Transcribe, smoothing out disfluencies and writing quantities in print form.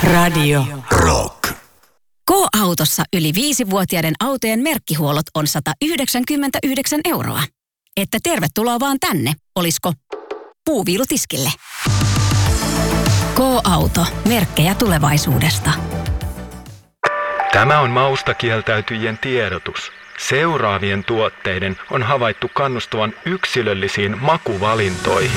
Radio Rock. K-autossa yli 5-vuotiaiden autojen merkkihuollot on 199 €. Että tervetuloa vaan tänne, olisko puuviilutiskille. K-auto, merkkejä tulevaisuudesta. Tämä on maustakieltäytyjien tiedotus. Seuraavien tuotteiden on havaittu kannustavan yksilöllisiin makuvalintoihin.